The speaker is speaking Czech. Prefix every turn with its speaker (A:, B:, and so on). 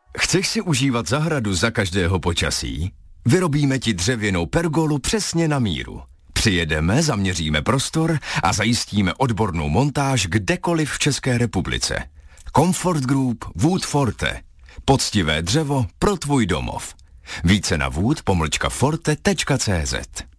A: Chceš si užívat zahradu za každého počasí? Vyrobíme ti dřevěnou pergolu přesně na míru. Přijedeme, zaměříme prostor a zajistíme odbornou montáž kdekoliv v České republice. Comfort Group Wood Forte. Poctivé dřevo pro tvůj domov. Více na wood-forte.cz.